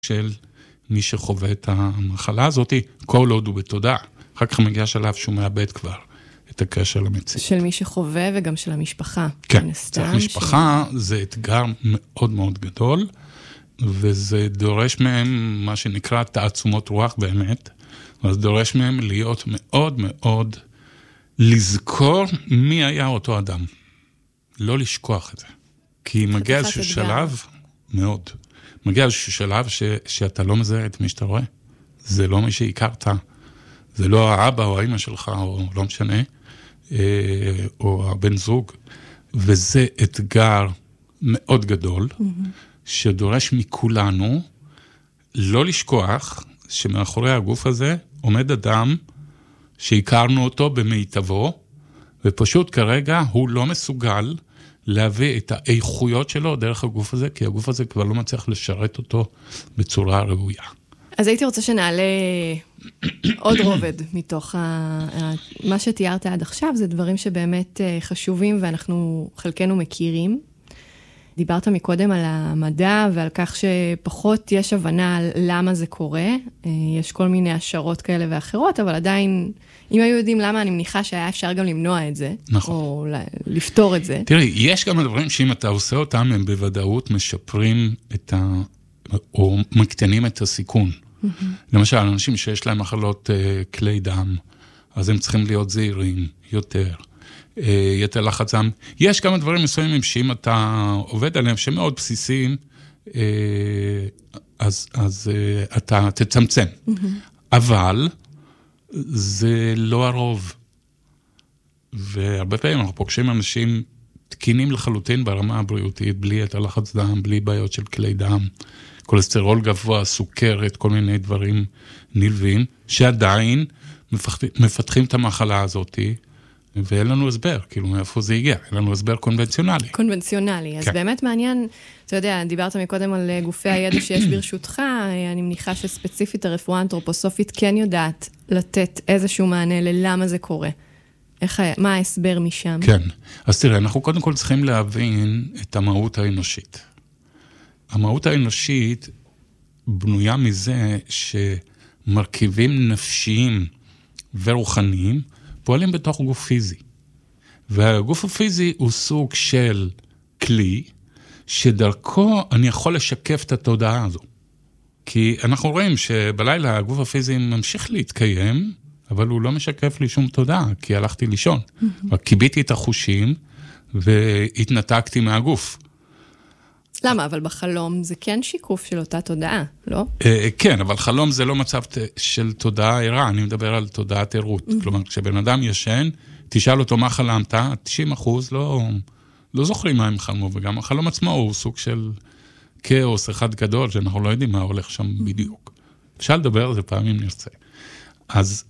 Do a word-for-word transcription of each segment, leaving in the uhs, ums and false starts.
של מי שחווה את המחלה הזאת, כל עוד הוא בתודעה. אחר כך מגיע שלב שהוא מאבד כבר את הקשר למציאות. של מי שחווה וגם של המשפחה. כן, צריך משפחה, ש... זה אתגר מאוד מאוד גדול, וזה דורש מהם מה שנקרא תעצומות רוח באמת, אז דורש מהם להיות מאוד מאוד, לזכור מי היה אותו אדם. לא לשכוח את זה. כי מגיע איזשהו שלב, מאוד, מגיע איזשהו שלב ש, שאתה לא מזהה את מי שאתה רואה. זה לא מי שהכרת. זה לא האבא או האמא שלך, או לא משנה, או הבן זוג. וזה אתגר מאוד גדול, mm-hmm. שדורש מכולנו לא לשכוח שמאחורי הגוף הזה עומד אדם שהכרנו אותו במיטבו, ופשוט כרגע הוא לא מסוגל להביא את האיכויות שלו דרך הגוף הזה, כי הגוף הזה כבר לא מצליח לשרת אותו בצורה ראויה. אז הייתי רוצה שנעלה עוד רובד מתוך ה... מה שתיארת עד עכשיו, זה דברים שבאמת חשובים ואנחנו חלקנו מכירים. דיברת מקודם על המדע ועל כך שפחות יש הבנה על למה זה קורה. יש כל מיני השערות כאלה ואחרות, אבל עדיין, אם היו יודעים למה, אני מניחה שהיה אפשר גם למנוע את זה. נכון. או לפתור את זה. תראי, יש גם דברים שאם אתה עושה אותם, הם בוודאות משפרים את ה... או מקטנים את הסיכון. Mm-hmm. למשל, אנשים שיש להם מחלות uh, כלי דם, אז הם צריכים להיות זהירים יותר. Uh, יתר לחץ דם. יש כמה דברים מסוימים שאם אתה עובד עליהם, שהם מאוד בסיסיים, uh, אז, אז uh, אתה תצמצם. Mm-hmm. אבל זה לא הרוב. והרבה פעמים אנחנו פוגשים אנשים תקינים לחלוטין ברמה הבריאותית, בלי יתר לחץ דם, בלי בעיות של כלי דם, קולסטרול גבוה, סוכרת, כל מיני דברים נלווים, שעדיין מפתחים את המחלה הזאת, ואין לנו הסבר, כאילו מאיפה זה הגיע, אין לנו הסבר קונבנציונלי. קונבנציונלי, אז כן. באמת מעניין, אתה יודע, דיברת מקודם על גופי הידע שיש ברשותך, אני מניחה שספציפית הרפואה האנתרופוסופית כן יודעת לתת איזשהו מענה ללמה זה קורה. איך, מה ההסבר משם? כן, אז תראה, אנחנו קודם כל צריכים להבין את המהות האנושית. המהות האנושית בנויה מזה שמרכיבים נפשיים ורוחניים פועלים בתוך גוף פיזי. והגוף הפיזי הוא סוג של כלי שדרכו אני יכול לשקף את התודעה הזו. כי אנחנו רואים שבלילה הגוף הפיזי ממשיך להתקיים, אבל הוא לא משקף לי שום תודעה, כי הלכתי לישון. Mm-hmm. קיביתי את החושים והתנתקתי מהגוף. למה? אבל בחלום זה כן שיקוף של אותה תודעה, לא? כן, אבל חלום זה לא מצב של תודעה ערה, אני מדבר על תודעת ערות. כלומר, כשבן אדם ישן, תשאל אותו מה חלמת, תשעים אחוז לא, לא זוכרים מה הם חלמו, וגם החלום עצמו הוא סוג של כאוס אחד גדול, שאנחנו לא יודעים מה הולך שם בדיוק. אפשר לדבר על זה פעמים נרצה. אז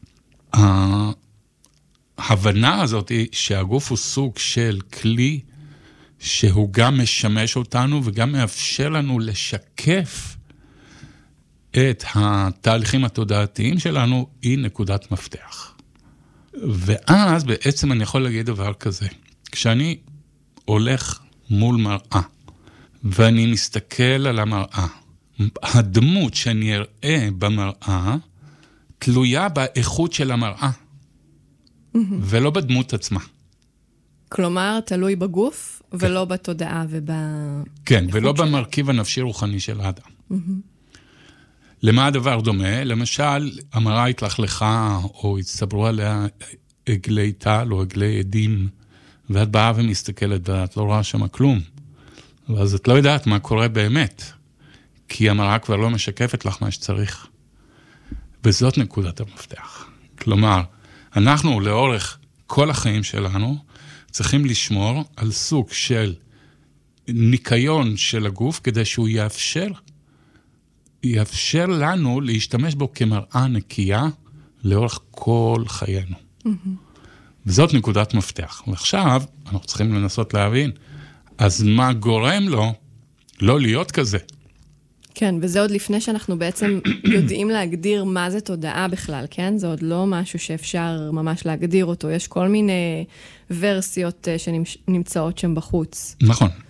ההבנה הזאת היא שהגוף הוא סוג של כלי, שהוא גם משמש אותנו וגם מאפשר לנו לשקף את התהליכים התודעתיים שלנו, היא נקודת מפתח. ואז בעצם אני יכול להגיד דבר כזה, כשאני הולך מול מראה, ואני מסתכל על המראה, הדמות שאני אראה במראה, תלויה באיכות של המראה, ולא בדמות עצמה. כלומר, תלוי בגוף, כן. ולא בתודעה וב... כן, ולא שלה. במרכיב הנפשי-רוחני של האדם. Mm-hmm. למה הדבר דומה? למשל, המראה התלכלכה, או הצטברו עליה עגלי טל, או עגלי עדים, ואת באה ומסתכלת, ואת לא רואה שם כלום. ואז את לא יודעת מה קורה באמת, כי המראה כבר לא משקפת לך מה שצריך. וזאת נקודת המפתח. כלומר, אנחנו לאורך כל החיים שלנו, צריכים לשמור על סוג של ניקיון של הגוף, כדי שהוא יאפשר, יאפשר לנו להשתמש בו כמראה נקייה, לאורך כל חיינו. Mm-hmm. וזאת נקודת מפתח. ועכשיו, אנחנו צריכים לנסות להבין, אז מה גורם לו לא להיות כזה? כן, וזה עוד לפני שאנחנו בעצם יודעים להגדיר מה זה תודעה בכלל, כן? זה עוד לא משהו שאפשר ממש להגדיר אותו. יש כל מיני ורסיות שנמצאות שם בחוץ. נכון. אז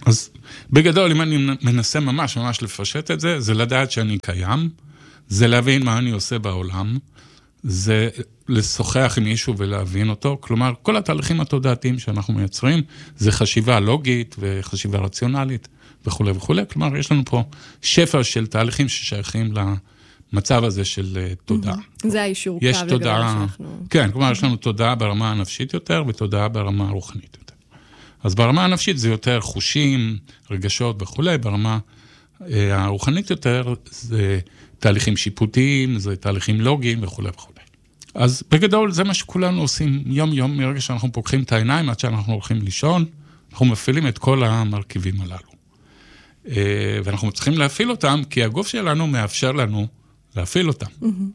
בגדול, אם אני מנסה ממש ממש לפשט את זה, זה לדעת שאני קיים, זה להבין מה אני עושה בעולם, זה לשוחח עם מישהו ולהבין אותו, כלומר, כל התהליכים התודעתיים שאנחנו מייצרים, זה חשיבה לוגית וחשיבה רציונלית וכו' וכו', כלומר, יש לנו פה שפע של תהליכים ששייכים למצב הזה של תודעה. זה האישור קו לגבי שאנחנו... כן, כלומר, יש לנו תודעה ברמה הנפשית יותר, ותודעה ברמה הרוחנית יותר. אז ברמה הנפשית זה יותר חושים, רגשות וכו', ברמה הרוחנית יותר זה תהליכים שיפוטיים, זה תהליכים לוגיים וכו' וכו'. אז בגדול זה מה שכולנו עושים יום יום, מרגע שאנחנו פוקחים את העיניים, עד שאנחנו הולכים לישון, אנחנו מפעילים את כל המרכיבים הללו. ואנחנו צריכים להפעיל אותם, כי הגוף שלנו מאפשר לנו להפעיל אותם.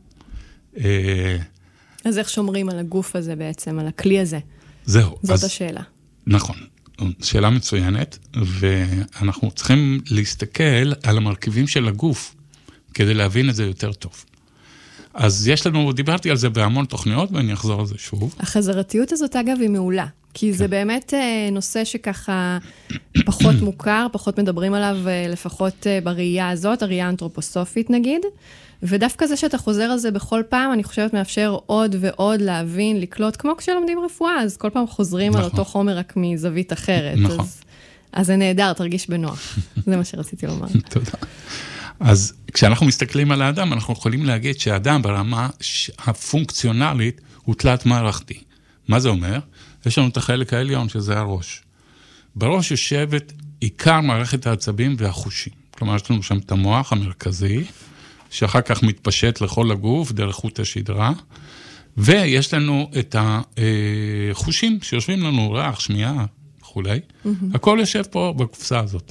אז איך שומרים על הגוף הזה בעצם, על הכלי הזה? זהו. זאת השאלה. נכון. שאלה מצוינת, ואנחנו צריכים להסתכל על המרכיבים של הגוף, כדי להבין את זה יותר טוב. אז יש לנו, דיברתי על זה בהמון תוכניות, ואני אחזור על זה שוב. החזרתיות הזאת, אגב, היא מעולה, כי זה באמת נושא שככה פחות מוכר, פחות מדברים עליו, לפחות בראייה הזאת, הראייה האנתרופוסופית נגיד, ודווקא זה שאתה חוזר על זה בכל פעם, אני חושבת מאפשר עוד ועוד להבין, לקלוט, כמו כשלומדים רפואה, אז כל פעם חוזרים נכון. על אותו חומר רק מזווית אחרת. נכון. אז, אז זה נהדר, תרגיש בנוח. זה מה שרציתי לומר. תודה. אז כשאנחנו מסתכלים על האדם, אנחנו יכולים להגיד שהאדם ברמה הפונקציונלית הוא תלת מערכתי. מה זה אומר? יש לנו את החלק העליון, שזה הראש. בראש יושבת עיקר מערכת העצבים והחושים. כלומר, יש לנו שם את המוח המרכזי, שאחר כך מתפשט לכל הגוף, דרך חוט השדרה, ויש לנו את החושים שיושבים לנו ריח, שמיעה וכו'. Mm-hmm. הכל יושב פה בקופסה הזאת.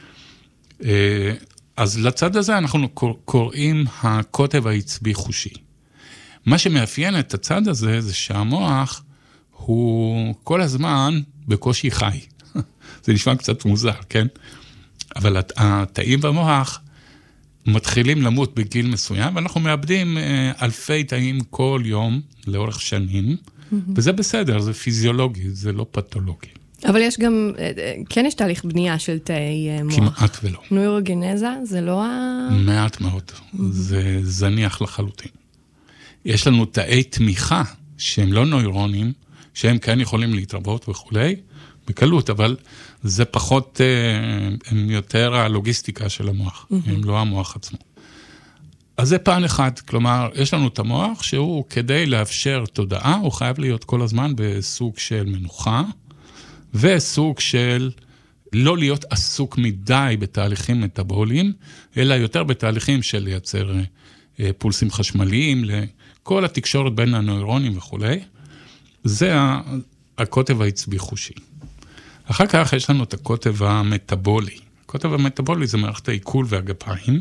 אז לצד הזה אנחנו קוראים הקוטב העצבי חושי. מה שמאפיין את הצד הזה, זה שהמוח הוא כל הזמן בקושי חי. זה נשמע קצת מוזר, כן? אבל התאים במוח מתחילים למות בגיל מסוים, ואנחנו מאבדים אלפי תאים כל יום, לאורך שנים, mm-hmm. וזה בסדר, זה פיזיולוגי, זה לא פתולוגי. אבל יש גם, כן יש תהליך בנייה של תאי מוח. כמעט ולא. נוירוגנזה, זה לא ה... מעט מאוד, mm-hmm. זה זניח לחלוטין. יש לנו תאי תמיכה, שהם לא נוירונים, שהם כן יכולים להתרבות וכולי, בקלות, אבל זה פחות, הם יותר הלוגיסטיקה של המוח, mm-hmm. הם לא המוח עצמו. אז זה פן אחד, כלומר, יש לנו את המוח שהוא כדי לאפשר תודעה, הוא חייב להיות כל הזמן בסוג של מנוחה, וסוג של לא להיות עסוק מדי בתהליכים מטאבוליים, אלא יותר בתהליכים של לייצר פולסים חשמליים, לכל התקשורת בין הנוירונים וכו'. זה הקוטב העצבי חושי. אחר כך יש לנו את הקוטב המטאבולי. הקוטב המטאבולי זה מערכת העיכול והגפיים,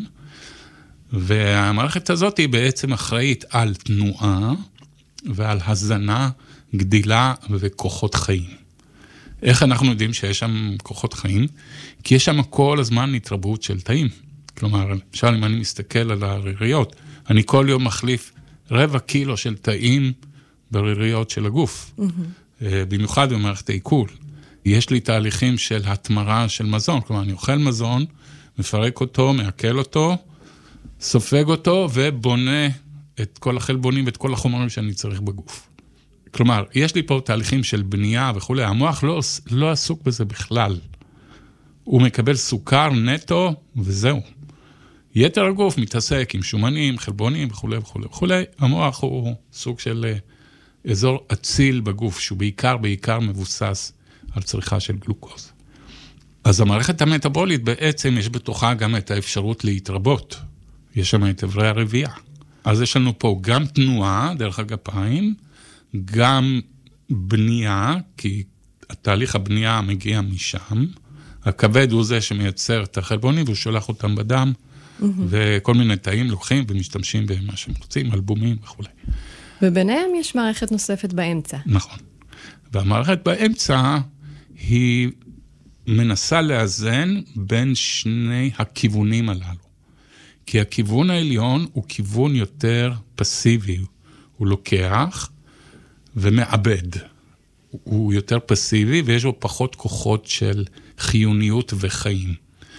והמערכת הזאת היא בעצם אחראית על תנועה ועל הזנה, גדילה וכוחות חיים. איך אנחנו יודעים שיש שם כוחות חיים? כי יש שם כל הזמן התרבות של תאים. כלומר, למשל, אם אני מסתכל על הריריות, אני כל יום מחליף רבע קילו של תאים בריריות של הגוף. Mm-hmm. במיוחד במערכת העיכול. יש לי תהליכים של התמרה של מזון, כלומר, אני אוכל מזון, מפרק אותו, מעכל אותו, סופג אותו ובונה את כל החלבונים ואת כל החומרים שאני צריך בגוף. כלומר, יש לי פה תהליכים של בנייה וכו', המוח לא, לא עסוק בזה בכלל. הוא מקבל סוכר נטו וזהו. יתר הגוף מתעסק עם שומנים, חלבונים וכו' וכו' וכו'. המוח הוא סוג של אזור אציל בגוף, שהוא בעיקר בעיקר מבוסס על צריכה של גלוקוז. אז המערכת המטאבולית בעצם יש בתוכה גם את האפשרות להתרבות. יש שם את אברי הרבייה. אז יש לנו פה גם תנועה דרך הגפיים, גם בנייה, כי התהליך הבנייה מגיע משם. הכבד הוא זה שמייצר את החלבונים, והוא שולח אותם בדם, mm-hmm. וכל מיני תאים לוקחים ומשתמשים במה שהם רוצים, אלבומים וכו'. וביניהם יש מערכת נוספת באמצע. נכון. והמערכת באמצע היא מנסה לאזן בין שני הכיוונים הללו. כי הכיוון העליון הוא כיוון יותר פסיבי. הוא לוקח ומעבד. הוא יותר פסיבי ויש בו פחות כוחות של חיוניות וחיים.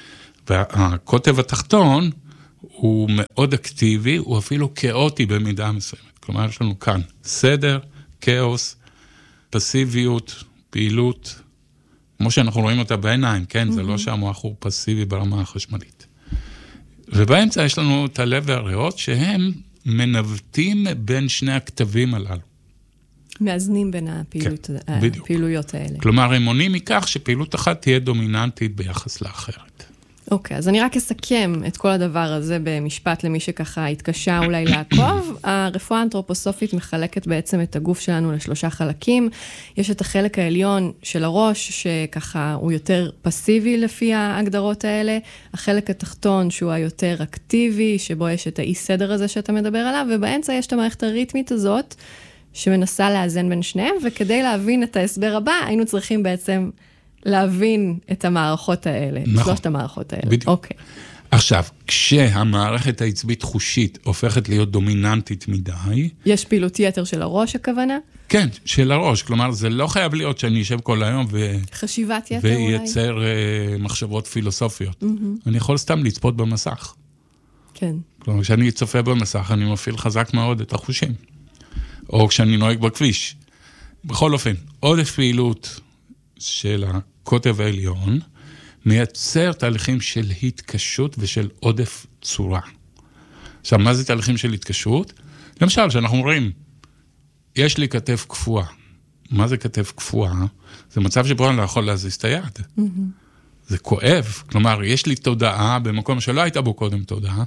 והקוטב התחתון הוא מאוד אקטיבי, הוא אפילו כאוטי במידה מסוימת. כלומר, יש לנו כאן סדר, כאוס, פסיביות, פעילות, כמו שאנחנו רואים אותה בעיניים, כן? Mm-hmm. זה לא שהמוח הוא פסיבי ברמה החשמלית. ובאמצע יש לנו את הלב והריאות, שהם מנווטים בין שני הכתבים הללו. מאזנים בין הפעילות, כן, הפעילויות האלה. כלומר, הם מונים מכך שפעילות אחת תהיה דומיננטית ביחס לאחרת. אוקיי, אז אני רק אסכם את כל הדבר הזה במשפט למי שככה התקשה אולי לעקוב. הרפואה האנתרופוסופית מחלקת בעצם את הגוף שלנו לשלושה חלקים. יש את החלק העליון של הראש, שככה הוא יותר פסיבי לפי ההגדרות האלה. החלק התחתון שהוא היותר אקטיבי, שבו יש את האי סדר הזה שאתה מדבר עליו, ובאמצע יש את המערכת הריתמית הזאת, שמנסה לאזן בין שניהם, וכדי להבין את ההסבר הבא, היינו צריכים בעצם להבין את המערכות האלה, נכון. שלושת המערכות האלה. בדיוק. אוקיי. עכשיו, כשהמערכת העצבית חושית הופכת להיות דומיננטית מדי... יש פעילות יתר של הראש, הכוונה? כן, של הראש. כלומר, זה לא חייב להיות שאני אשב כל היום ו... חשיבת יתר אולי? וייצר uh, מחשבות פילוסופיות. Mm-hmm. אני יכול סתם לצפות במסך. כן. כלומר, כשאני צופה במסך, אני מפעיל חזק מאוד את החושים. או כשאני נוהג בכביש. בכל אופן, עודף פעילות של הקוטב העליון, מייצר תהליכים של התקשות ושל עודף צורה. עכשיו, מה זה תהליכים של התקשות? למשל, שאנחנו אומרים, יש לי כתף קפואה. מה זה כתף קפואה? זה מצב שבו אני לא יכול להזיז את היד. Mm-hmm. זה כואב. כלומר, יש לי תודעה במקום שלא הייתה בו קודם תודעה,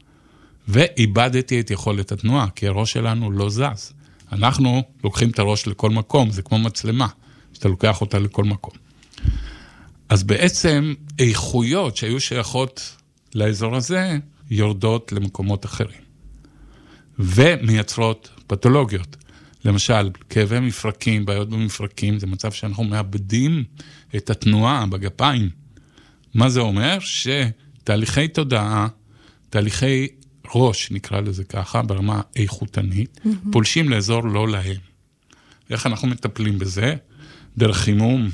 ואיבדתי את יכולת התנועה, כי הראש שלנו לא זז. אנחנו לוקחים את הראש לכל מקום, זה כמו מצלמה, שאתה לוקח אותה לכל מקום. אז בעצם איכויות שהיו שייכות לאזור הזה, יורדות למקומות אחרים. ומייצרות פתולוגיות. למשל, כאבי מפרקים, בעיות במפרקים, זה מצב שאנחנו מאבדים את התנועה בגפיים. מה זה אומר? שתהליכי תודעה, תהליכי ראש, נקרא לזה ככה, ברמה איכותנית, mm-hmm. פולשים לאזור לא להם. איך אנחנו מטפלים בזה? דרך חימום,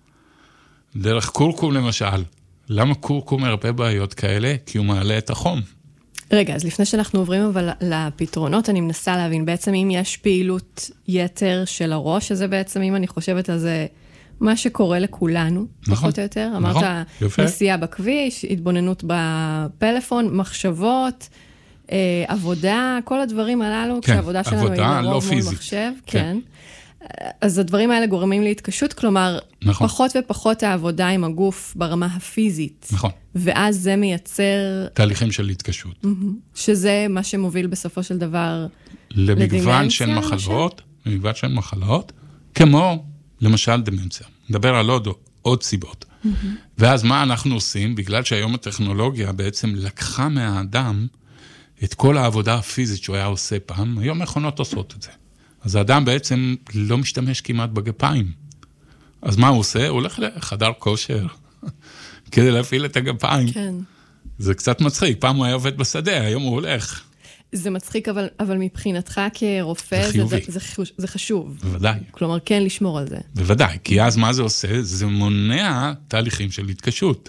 דרך קורקום למשל. למה קורקום מרפא בעיות כאלה? כי הוא מעלה את החום. רגע, אז לפני שאנחנו עוברים אבל לפתרונות, אני מנסה להבין, בעצם אם יש פעילות יתר של הראש, שזה בעצם, אם אני חושבת על זה, מה שקורה לכולנו, נכון, פחות או יותר. נכון, אמרת, יפה. נסיעה בכביש, התבוננות בפלאפון, מחשבות, אה, עבודה, כל הדברים הללו, כן, כשהעבודה שלנו היא לרוב מול מחשב, כן. כן. אז הדברים האלה גורמים להתקשות, כלומר, נכון. פחות ופחות העבודה עם הגוף ברמה הפיזית. נכון. ואז זה מייצר... תהליכים של התקשות. שזה מה שמוביל בסופו של דבר... למגוון של מחלות, למגוון של מחלות, כמו למשל דמנציה. נדבר על עוד, עוד סיבות. ואז מה אנחנו עושים? בגלל שהיום הטכנולוגיה בעצם לקחה מהאדם את כל העבודה הפיזית שהוא היה עושה פעם, היום מכונות עושות את זה. אז האדם בעצם לא משתמש כמעט בגפיים. אז מה הוא עושה? הוא הולך לחדר כושר, כדי להפעיל את הגפיים. כן. זה קצת מצחיק, פעם הוא היה עובד בשדה, היום הוא הולך. זה מצחיק, אבל, אבל מבחינתך כרופא, זה, זה, זה, זה חשוב. בוודאי. כלומר, כן לשמור על זה. בוודאי, כי אז מה זה עושה? זה מונע תהליכים של התקשות.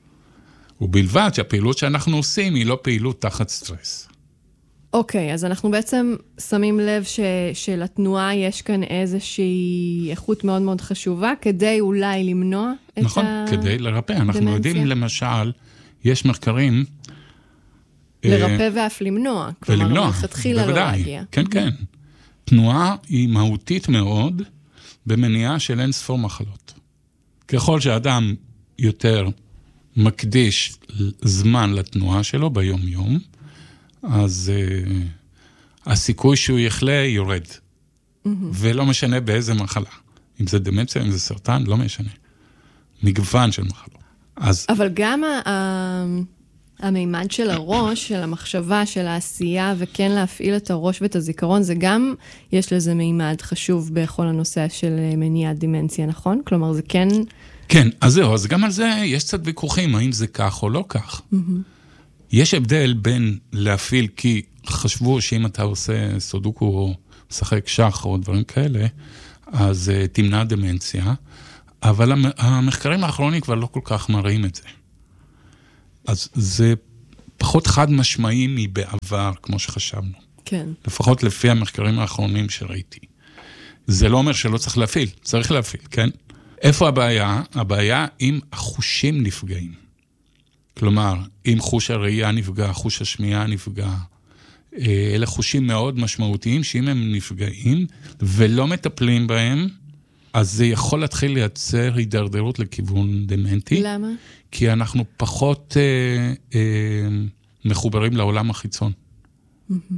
ובלבד שהפעילות שאנחנו עושים היא לא פעילות תחת סטרס. אוקיי, אז אנחנו בעצם שמים לב ש, שלתנועה יש כאן איזושהי איכות מאוד מאוד חשובה, כדי אולי למנוע את נכון, הדמנציה. נכון, כדי לרפא. אנחנו דמנציה. יודעים למשל, יש מחקרים... לרפא אה, ואף למנוע. כלומר, ולמנוע, מלכתחילה לא להגיע. כן, כן. תנועה היא מהותית מאוד במניעה של אין ספור מחלות. ככל שאדם יותר מקדיש זמן לתנועה שלו ביום-יום, אז uh, הסיכוי שהוא יחלה יורד. Mm-hmm. ולא משנה באיזה מחלה. אם זה דמנציה, אם זה סרטן, לא משנה. מגוון של מחלות. אז... אבל גם ה- ה- המימד של הראש, של המחשבה, של העשייה, וכן להפעיל את הראש ואת הזיכרון, זה גם, יש לזה מימד חשוב בכל הנושא של מניעת דמנציה, נכון? כלומר, זה כן... כן, אז זהו, אז גם על זה יש קצת ויכוחים, האם זה כך או לא כך. Mm-hmm. יש הבדל בין להפעיל, כי חשבו שאם אתה עושה סודוקו או משחק שח או דברים כאלה, אז uh, תמנע דמנציה, אבל המחקרים האחרונים כבר לא כל כך מראים את זה. אז זה פחות חד משמעי מבעבר, כמו שחשבנו. כן. לפחות לפי המחקרים האחרונים שראיתי. זה לא אומר שלא צריך להפעיל, צריך להפעיל, כן? איפה הבעיה? הבעיה אם החושים נפגעים. כלומר, אם חוש הראייה נפגע, חוש השמיעה נפגע, אלה חושים מאוד משמעותיים, שאם הם נפגעים ולא מטפלים בהם, אז זה יכול להתחיל לייצר הידרדרות לכיוון דמנטי. למה? כי אנחנו פחות אה, אה, מחוברים לעולם החיצון. Mm-hmm.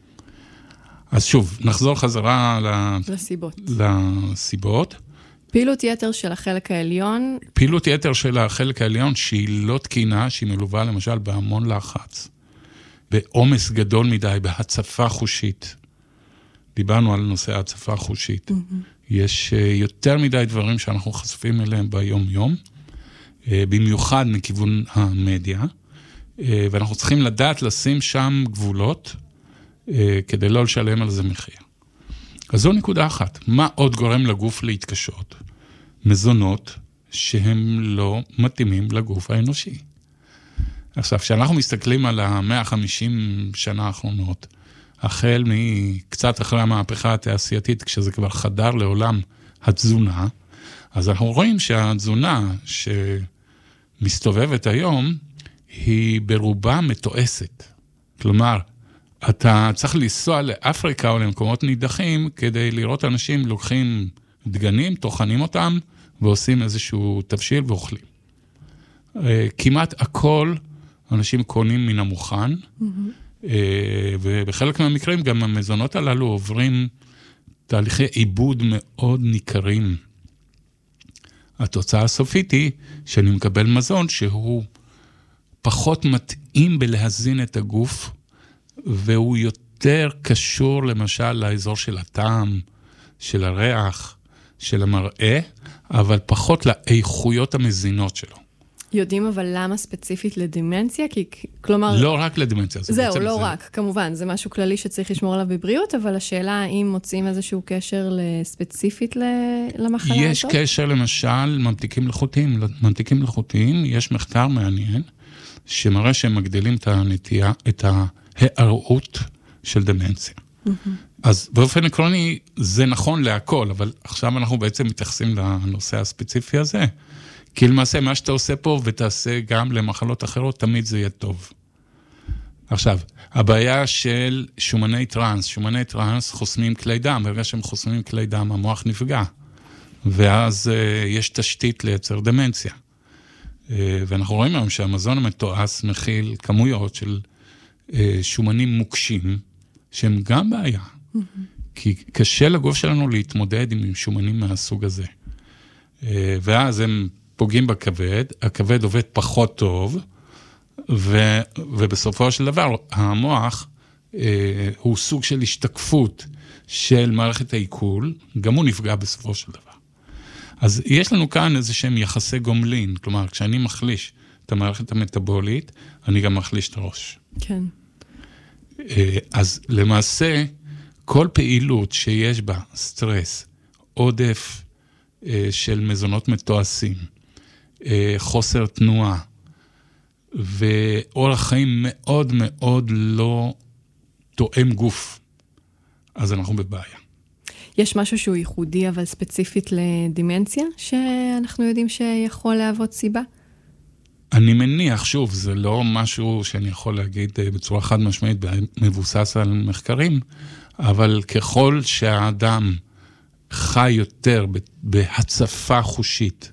אז שוב, נחזור חזרה לסיבות. לסיבות. פעילות יתר של החלק העליון. פעילות יתר של החלק העליון שהיא לא תקינה, שהיא מלווה למשל בהמון לחץ, בעומס גדול מדי, בהצפה חושית. דיברנו על נושא ההצפה חושית. Mm-hmm. יש יותר מדי דברים שאנחנו חשופים אליהם ביום-יום, במיוחד מכיוון המדיה, ואנחנו צריכים לדעת לשים שם גבולות, כדי לא לשלם על זה מחיר. אז זו נקודה אחת. מה עוד גורם לגוף להתקשות? מזונות שהם לא מתאימים לגוף האנושי. עכשיו, כשאנחנו מסתכלים על ה-מאה וחמישים שנה האחרונות, החל מקצת אחרי המהפכה התעשייתית, כשזה כבר חדר לעולם התזונה, אז אנחנו רואים שהתזונה שמסתובבת היום, היא ברובה מתועסת. כלומר, אתה צריך לנסוע לאפריקה או למקומות נידחים, כדי לראות אנשים לוקחים דגנים, טוחנים אותם, ועושים איזשהו תבשיל ואוכלים. כמעט הכל אנשים קונים מן המוכן, mm-hmm. ובחלק מהמקרים גם המזונות הללו עוברים תהליכי עיבוד מאוד ניכרים. התוצאה הסופית היא שאני מקבל מזון שהוא פחות מתאים בלהזין את הגוף, והוא יותר קשור למשל לאזור של הטעם, של הריח, של המראה, אבל פחות לאיכויות המזינות שלו. יודעים אבל למה ספציפית לדמנציה? כי, כלומר... לא רק לדמנציה. זה זהו, לא זה... רק, כמובן, זה משהו כללי שצריך לשמור עליו בבריאות, אבל השאלה האם מוצאים איזשהו קשר ספציפית למחלה הזאת? יש קשר למשל, ממתיקים מלאכותיים. ממתיקים מלאכותיים, יש מחקר מעניין, שמראה שהם מגדילים את הנטייה, את ההיארעות של דמנציה. Mm-hmm. אז באופן עקרוני, זה נכון להכל, אבל עכשיו אנחנו בעצם מתייחסים לנושא הספציפי הזה. כי למעשה מה שאתה עושה פה ותעשה גם למחלות אחרות, תמיד זה יהיה טוב. עכשיו, הבעיה של שומני טרנס, שומני טרנס חוסמים כלי דם, ברגע שהם חוסמים כלי דם, המוח נפגע, ואז uh, יש תשתית לייצר דמנציה. Uh, ואנחנו רואים היום שהמזון המתועש מכיל כמויות של uh, שומנים מוקשים, שהם גם בעיה, mm-hmm. כי קשה לגוף שלנו להתמודד עם שומנים מהסוג הזה. Uh, ואז הם פוגעים בכבד, הכבד עובד פחות טוב, ו, ובסופו של דבר, המוח אה, הוא סוג של השתקפות של מערכת העיכול, גם הוא נפגע בסופו של דבר. אז יש לנו כאן איזה שהם יחסי גומלין, כלומר, כשאני מחליש את המערכת המטאבולית, אני גם מחליש את הראש. כן. אה, אז למעשה, כל פעילות שיש בה סטרס, עודף אה, של מזונות מתועשים, חוסר תנועה, ואורח חיים מאוד מאוד לא תואם גוף, אז אנחנו בבעיה. יש משהו שהוא ייחודי, אבל ספציפית לדמנציה, שאנחנו יודעים שיכול להוות סיבה? אני מניח, שוב, זה לא משהו שאני יכול להגיד בצורה חד משמעית, מבוסס על מחקרים, אבל ככל שהאדם חי יותר בהצפה חושית,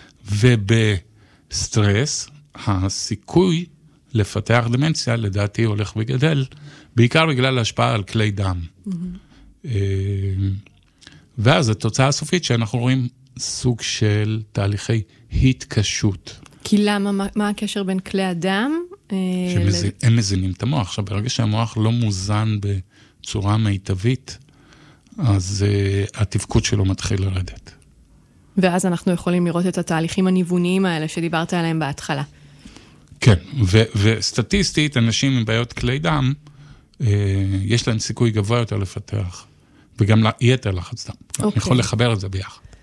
ובסטרס, הסיכוי לפתח דמנציה, לדעתי, הולך וגדל, בעיקר בגלל ההשפעה על כלי דם. Mm-hmm. ואז התוצאה הסופית שאנחנו רואים סוג של תהליכי התקשות. כי למה, מה, מה הקשר בין כלי הדם? שמז... ל... הם מזינים את המוח. עכשיו, ברגע שהמוח לא מוזן בצורה מיטבית, אז uh, התפקוד שלו מתחיל לרדת. ואז אנחנו יכולים לראות את התהליכים הניווניים האלה שדיברת עליהם בהתחלה. כן, ו- וסטטיסטית, אנשים עם בעיות כלי דם, אה, יש להם סיכוי גבוה יותר לפתח, וגם יתר לחץ דם. Okay. אני יכול לחבר את זה ביחד.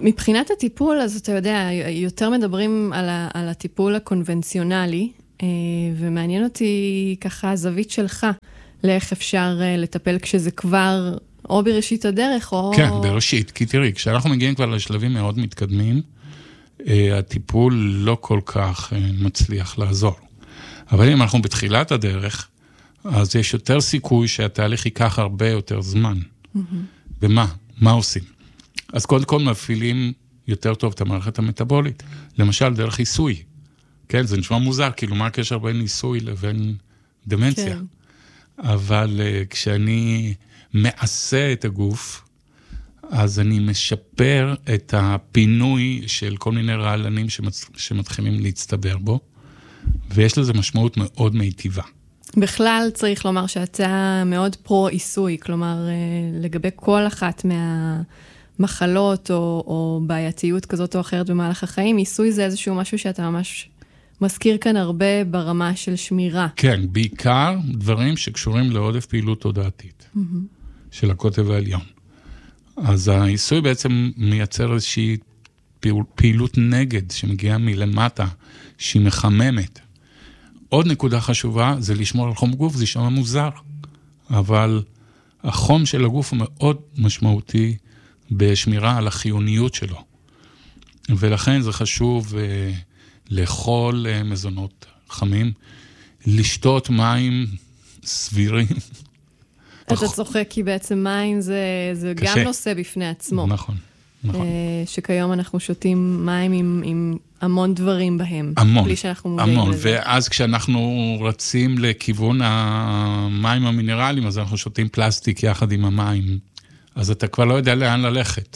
מבחינת הטיפול, אז אתה יודע, יותר מדברים על, ה, על הטיפול הקונבנציונלי, ומעניין אותי ככה הזווית שלך, לאיך אפשר לטפל כשזה כבר או בראשית הדרך, או... כן, בראשית, כי תראי, כשאנחנו מגיעים כבר לשלבים מאוד מתקדמים, הטיפול לא כל כך מצליח לעזור. אבל אם אנחנו בתחילת הדרך, אז יש יותר סיכוי שהתהליך ייקח הרבה יותר זמן. ומה? מה עושים? אז קודם כל מפעילים יותר טוב את המערכת המטאבולית. למשל, דרך עיסוי. כן, זה נשמע מוזר, כאילו מה הקשר בין עיסוי לבין דמנציה. כן. אבל uh, כשאני מעשה את הגוף, אז אני משפר את הפינוי של כל מיני רעלנים שמצ... שמתחילים להצטבר בו, ויש לזה משמעות מאוד מיטיבה. בכלל צריך לומר שאתה מאוד פרו-עיסוי, כלומר, לגבי כל אחת מהמחלות או, או בעייתיות כזאת או אחרת במהלך החיים, עיסוי זה איזשהו משהו שאתה ממש מזכיר כאן הרבה ברמה של שמירה. כן, בעיקר דברים שקשורים לעודף פעילות תודעתית, mm-hmm. של הקוטב העליון. אז העיסוי בעצם מייצר איזושהי פעילות נגד שמגיעה מלמטה, שהיא מחממת. עוד נקודה חשובה זה לשמור על חום גוף, זה שמה מוזר, אבל החום של הגוף הוא מאוד משמעותי בשמירה על החיוניות שלו. ולכן זה חשוב אה, לאכול אה, מזונות חמים, לשתות מים סבירים. אתה צוחק כי בעצם מים זה, זה גם נושא בפני עצמו. נכון, נכון. אה, שכיום אנחנו שותים מים עם... עם המון דברים בהם. המון, בלי שאנחנו מודעים המון. לזה. ואז כשאנחנו רצים לכיוון המים המינרליים, אז אנחנו שותים פלסטיק יחד עם המים. אז אתה כבר לא יודע לאן ללכת.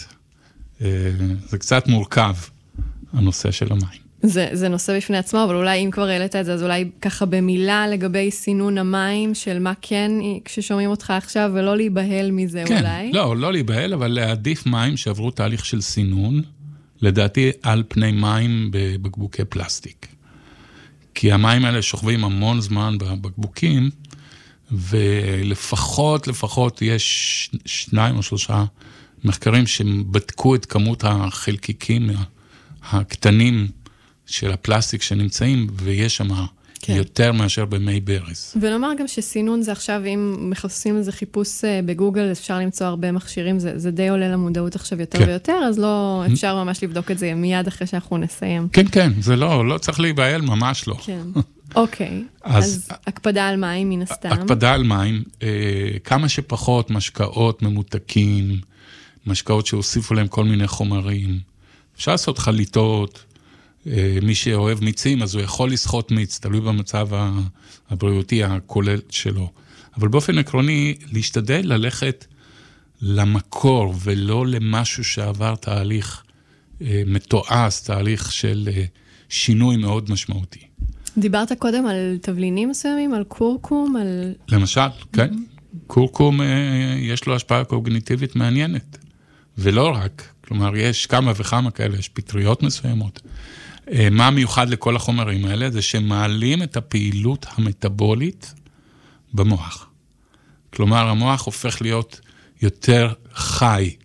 זה קצת מורכב, הנושא של המים. זה, זה נושא בפני עצמו, אבל אולי אם כבר העלית את זה, אז אולי ככה במילה לגבי סינון המים, של מה כן, כששומעים אותך עכשיו, ולא להיבהל מזה כן, אולי. לא, לא להיבהל, אבל להעדיף מים שעברו תהליך של סינון, לדעתי על פני מים בבקבוקי פלסטיק. כי המים האלה שוכבים המון זמן בבקבוקים, ולפחות, לפחות יש שניים או שלושה מחקרים שבדקו את כמות החלקיקים הקטנים של הפלסטיק שנמצאים, ויש שם כן. יותר מאשר במי ברז. ולומר גם שסינון זה עכשיו, אם מחפשים איזה חיפוש בגוגל, אפשר למצוא הרבה מכשירים, זה, זה די עולה למודעות עכשיו יותר כן. ויותר, אז לא אפשר ממש לבדוק את זה מיד אחרי שאנחנו נסיים. כן, כן, זה לא, לא צריך להיבהל, ממש לא. כן, אוקיי. אז, אז הקפדה על מים מן הסתם. הקפדה על מים, אה, כמה שפחות משקאות ממותקים, משקאות שהוסיפו להם כל מיני חומרים. אפשר לעשות חליטות, מי שאוהב מיצים, אז הוא יכול לסחוט מיץ, תלוי במצב הבריאותי הכולל שלו. אבל באופן עקרוני, להשתדל ללכת למקור, ולא למשהו שעבר תהליך מתועש, תהליך של שינוי מאוד משמעותי. דיברת קודם על תבלינים מסוימים, על קורקום, על... למשל, כן. קורקום יש לו השפעה קוגניטיבית מעניינת. ולא רק, כלומר, יש כמה וכמה כאלה, יש פטריות מסוימות. מה מיוחד לכל החומרים האלה? זה שמעלים את הפעילות המטאבולית במוח. כלומר, המוח הופך להיות יותר חי.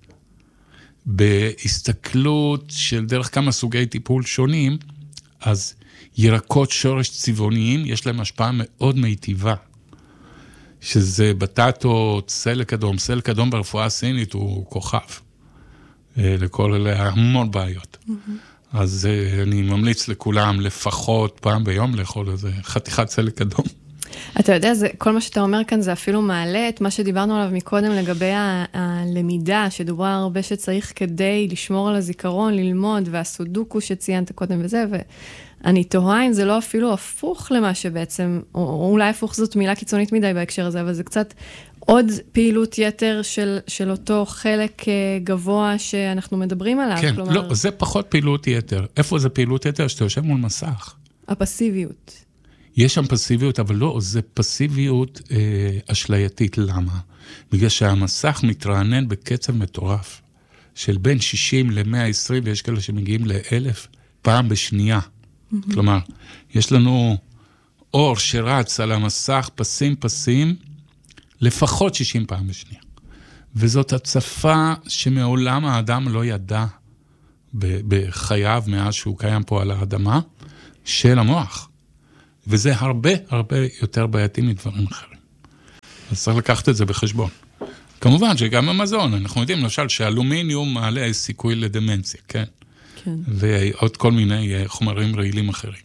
בהסתכלות של דרך כמה סוגי טיפול שונים, אז ירקות שורש צבעוניים, יש להם השפעה מאוד מיטיבה. שזה בטטות, סלק אדום. סלק אדום ברפואה הסינית הוא כוכב. לכל אלה המון בעיות. Mm-hmm. אז אני ממליץ לכולם לפחות פעם ביום לאכול איזה חתיכת סלק אדום. אתה יודע, זה, כל מה שאתה אומר כאן זה אפילו מעלה את מה שדיברנו עליו מקודם לגבי ה- הלמידה, שדוברה הרבה שצריך כדי לשמור על הזיכרון, ללמוד, והסודוקו שציינת קודם וזה, ואני תוהה אם זה לא אפילו הפוך למה שבעצם, או, או אולי הפוך זאת מילה קיצונית מדי בהקשר הזה, אבל זה קצת עוד פעילות יתר של, של אותו חלק גבוה שאנחנו מדברים עליו. כן, כלומר... לא, זה פחות פעילות יתר. איפה זה פעילות יתר? שאתה יושב מול מסך. הפסיביות. יש שם פסיביות, אבל לא, זה פסיביות אה, אשלייתית. למה? בגלל שהמסך מתרענן בקצב מטורף, של בין שישים ל-מאה ועשרים, ויש כאלה שמגיעים ל-אלף פעם בשנייה. Mm-hmm. כלומר, יש לנו אור שרץ על המסך, פסים פסים, לפחות שישים פעם בשנייה. וזאת הצפה שמעולם האדם לא ידע בחייו מאז שהוא קיים פה על האדמה, של המוח. וזה הרבה הרבה יותר בעייתי מדברים אחרים. אז צריך לקחת את זה בחשבון. כמובן שגם המזון, אנחנו יודעים למשל שאלומיניום מעלה סיכוי לדמנציה, כן? כן. ועוד כל מיני חומרים רעילים אחרים.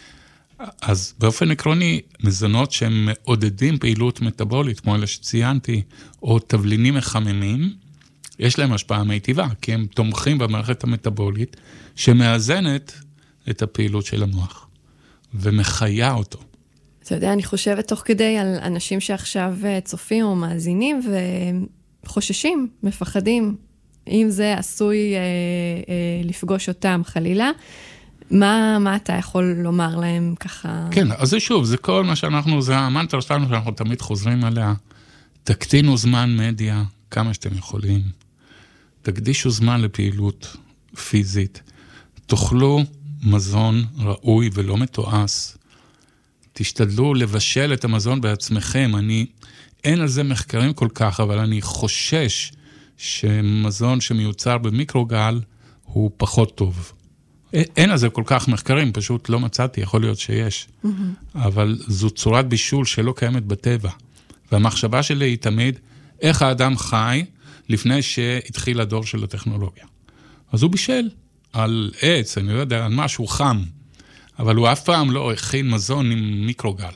אז באופן עקרוני, מזונות שהם מעודדים פעילות מטאבולית, כמו אלה שציינתי, או תבלינים מחממים, יש להם השפעה מיטיבה, כי הם תומכים במערכת המטאבולית, שמאזנת את הפעילות של המוח, ומחיה אותו. אתה יודע, אני חושבת תוך כדי על אנשים שעכשיו צופים או מאזינים, וחוששים, מפחדים, אם זה עשוי אה, אה, לפגוש אותם חלילה, מה, מה אתה יכול לומר להם ככה? כן, אז זה שוב, זה כל מה שאנחנו, זה המנטרה שלנו שאנחנו תמיד חוזרים עליה, תקטינו זמן מדיה כמה שאתם יכולים, תקדישו זמן לפעילות פיזית, תאכלו מזון ראוי ולא מתועש, תשתדלו לבשל את המזון בעצמכם, אני, אין על זה מחקרים כל כך, אבל אני חושש שמזון שמיוצר במיקרוגל הוא פחות טוב. אין על זה כל כך מחקרים, פשוט לא מצאתי, יכול להיות שיש. Mm-hmm. אבל זו צורת בישול שלא קיימת בטבע. והמחשבה שלי היא תמיד, איך האדם חי לפני שהתחיל הדור של הטכנולוגיה. אז הוא בישל על עץ, אני לא יודע, על משהו חם, אבל הוא אף פעם לא הכין מזון עם מיקרוגל.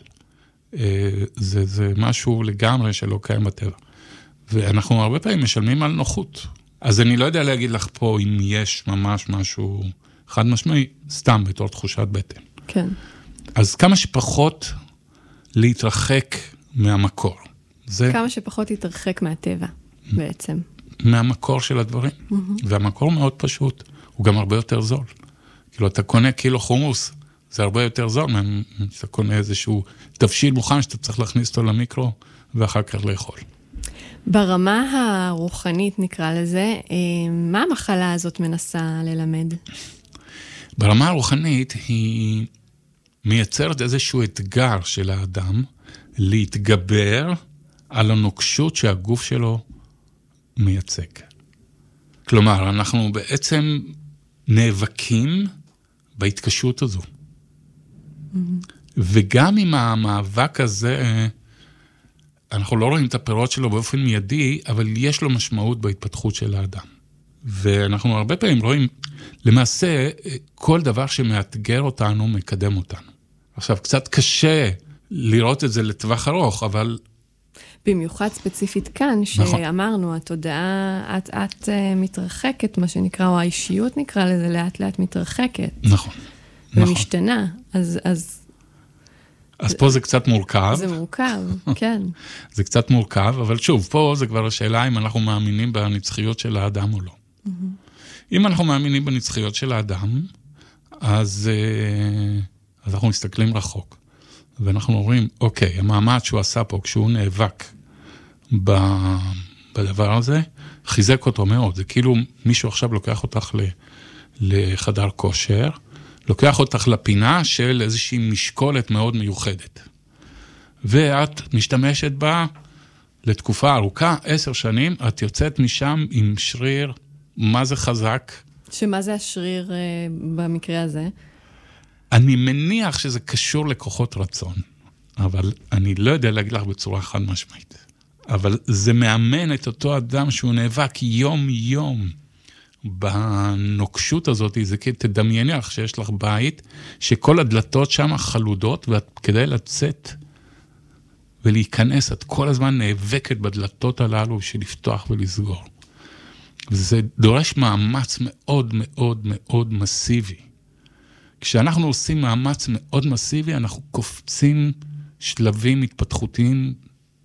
זה, זה משהו לגמרי שלא קיים בטבע. ואנחנו הרבה פעמים משלמים על נוחות. אז אני לא יודע להגיד לך פה אם יש ממש משהו חד משמעי, סתם בתור תחושת בטן. כן. אז כמה שפחות להתרחק מהמקור. זה כמה שפחות להתרחק מהטבע, בעצם. מהמקור של הדברים. Mm-hmm. והמקור מאוד פשוט. הוא גם הרבה יותר זול. כאילו, אתה קונה קילו חומוס, זה הרבה יותר זול, אתה קונה איזשהו תבשיל מוכן שאתה צריך להכניס אותו למיקרו, ואחר כך לאכול. ברמה הרוחנית נקרא לזה, מה המחלה הזאת מנסה ללמד? ברמה הרוחנית היא מייצרת איזשהו אתגר של האדם, להתגבר על הנוקשות שהגוף שלו מייצג. כלומר, אנחנו בעצם נאבקים בהתקשות הזו. Mm-hmm. וגם עם המאבק הזה, אנחנו לא רואים את הפירות שלו באופן מיידי, אבל יש לו משמעות בהתפתחות של האדם. ואנחנו הרבה פעמים רואים, למעשה, כל דבר שמאתגר אותנו, מקדם אותנו. עכשיו, קצת קשה לראות את זה לטווח ארוך, אבל במיוחד ספציפית כאן, שאמרנו, התודעה את, את מתרחקת, מה שנקרא, או האישיות נקרא לזה, לאט לאט מתרחקת. נכון. ומשתנה. אז, אז... אז פה זה קצת מורכב. זה מורכב, כן. זה קצת מורכב, אבל שוב, פה זה כבר השאלה אם אנחנו מאמינים בנצחיות של האדם או לא. אם אנחנו מאמינים בנצחיות של האדם, אז, אז אנחנו מסתכלים רחוק. ואנחנו אומרים, אוקיי, המאמץ שהוא עשה פה, כשהוא נאבק בדבר הזה, חיזק אותו מאוד. זה כאילו מישהו עכשיו לוקח אותך לחדר כושר, לוקח אותך לפינה של איזושהי משקולת מאוד מיוחדת. ואת משתמשת בה לתקופה ארוכה, עשר שנים, את יוצאת משם עם שריר, מה זה חזק? שמה זה השריר uh, במקרה הזה? אני מניח שזה קשור לכוחות רצון, אבל אני לא יודע להגיד לך בצורה חד משמעית. אבל זה מאמן את אותו אדם שהוא נאבק יום-יום בנוקשות הזאת, זה תדמייני לך שיש לך בית, שכל הדלתות שם חלודות, ואת כדי לצאת ולהיכנס, את כל הזמן נאבקת בדלתות הללו בשביל לפתוח ולסגור. וזה דורש מאמץ מאוד מאוד מאוד מסיבי. כשאנחנו עושים מאמץ מאוד מסיבי, אנחנו קופצים שלבים התפתחותיים,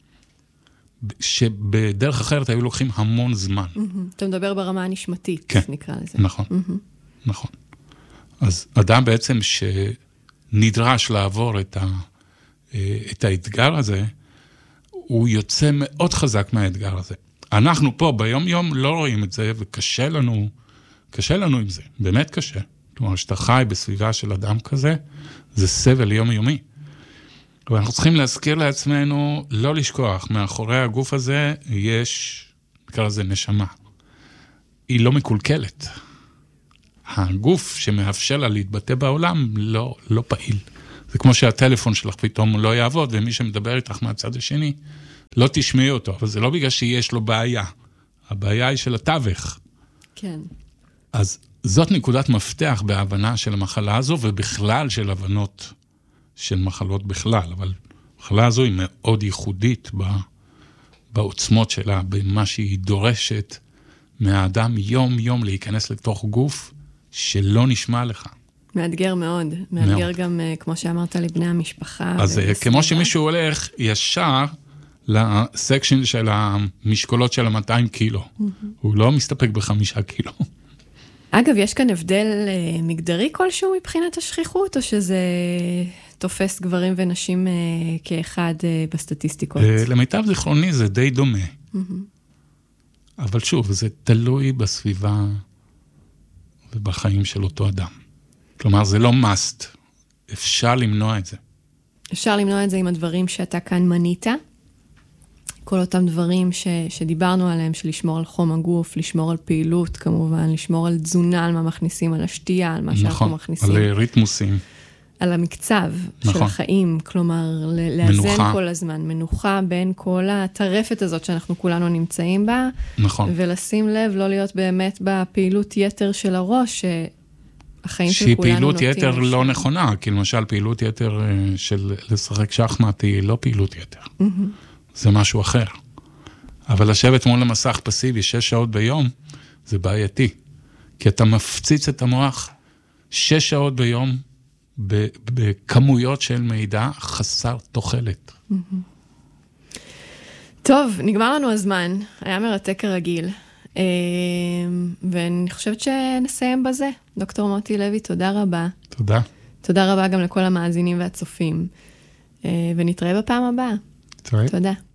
שבדרך אחרת היו לוקחים המון זמן. אתה מדבר ברמה הנשמתית, נקרא לזה. נכון, נכון. אז אדם בעצם שנדרש לעבור את, ה, את האתגר הזה, הוא יוצא מאוד חזק מהאתגר הזה. אנחנו פה ביום יום לא רואים את זה, וקשה לנו, קשה לנו עם זה, באמת קשה. כלומר, שאתה חי בסביבה של אדם כזה, זה סבל יומיומי. ואנחנו צריכים להזכיר לעצמנו, לא לשכוח, מאחורי הגוף הזה יש, נקרא לזה נשמה. היא לא מקולקלת. הגוף שמאפשר לה להתבטא בעולם לא, לא פעיל. זה כמו שהטלפון שלך פתאום לא יעבוד, ומי שמדבר איתך מהצד השני, לא תשמעי אותו, אבל זה לא בגלל שיש לו בעיה. הבעיה היא של התווך. כן. אז זאת נקודת מפתח בהבנה של המחלה הזו, ובכלל של הבנות של מחלות בכלל, אבל המחלה הזו היא מאוד ייחודית בעוצמות שלה, במה שהיא דורשת מהאדם יום יום להיכנס לתוך גוף שלא נשמע לך. מאתגר מאוד, מאתגר מאוד. גם, כמו שאמרת, לבני המשפחה. אז ולסביבה. כמו שמישהו הולך ישר לסקשן של המשקולות של ה-מאתיים קילו. Mm-hmm. הוא לא מסתפק בחמישה קילו. אגב, יש כאן הבדל מגדרי כלשהו מבחינת השכיחות, או שזה תופס גברים ונשים כאחד בסטטיסטיקות? למיטב זיכרוני זה די דומה. Mm-hmm. אבל שוב, זה תלוי בסביבה ובחיים של אותו אדם. כלומר, זה לא must. אפשר למנוע את זה. אפשר למנוע את זה עם הדברים שאתה כאן מנית. כל אותם דברים ש, שדיברנו עליהם, של לשמור על חום הגוף, לשמור על פעילות, כמובן, לשמור על תזונה, על מה מכניסים, על השתייה, על מה נכון, שאנחנו מכניסים. על ריתמוסים. על המקצב נכון. של החיים, כלומר, לאזן מנוחה. כל הזמן, מנוחה בין כל הטרפת הזאת שאנחנו כולנו נמצאים בה, נכון. ולשים לב, לא להיות באמת בפעילות יתר של הראש, שהחיים של כולנו שהיא נוטים. פעילות יתר לשם. לא נכונה, כי למשל פעילות יתר של לשחק שחמט היא לא פעילות יתר. Mm-hmm. זה משהו אחר. אבל לשבת מול המסך פסיבי שש שעות ביום, זה בעייתי. כי אתה מפציץ את המוח שש שעות ביום, בכמויות של מידע חסר תוחלת. טוב, נגמר לנו הזמן, היה מרתק כרגיל, ואני חושבת שנסיים בזה. דוקטור מוטי לוי, תודה רבה. תודה. תודה רבה גם לכל המאזינים והצופים, ונתראה בפעם הבאה. תודה.